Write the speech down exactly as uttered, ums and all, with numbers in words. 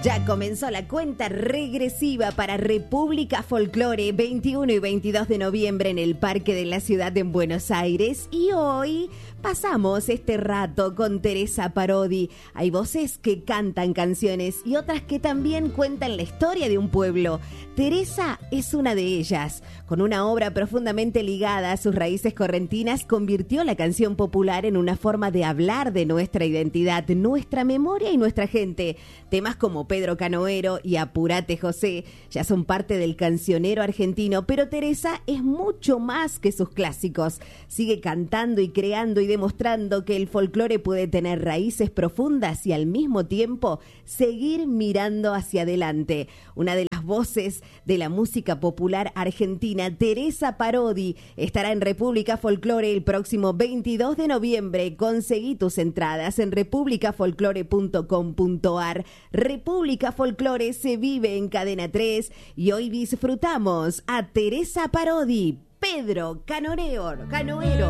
Ya comenzó la cuenta regresiva para República Folklore, veintiuno y veintidós de noviembre en el Parque de la Ciudad de Buenos Aires. Y hoy pasamos este rato con Teresa Parodi. Hay voces que cantan canciones y otras que también cuentan la historia de un pueblo. Teresa es una de ellas. Con una obra profundamente ligada a sus raíces correntinas, convirtió la canción popular en una forma de hablar de nuestra identidad, nuestra memoria y nuestra gente. Temas como Pedro Canoero y Apurate José ya son parte del cancionero argentino, pero Teresa es mucho más que sus clásicos. Sigue cantando y creando y demostrando que el folclore puede tener raíces profundas y al mismo tiempo seguir mirando hacia adelante. Una de las voces de la música popular argentina, Teresa Parodi, estará en República Folklore el próximo veintidós de noviembre. Conseguí tus entradas en república folklore punto com punto ar. República Folklore se vive en Cadena tres y hoy disfrutamos a Teresa Parodi, Pedro Canoero, Canoero.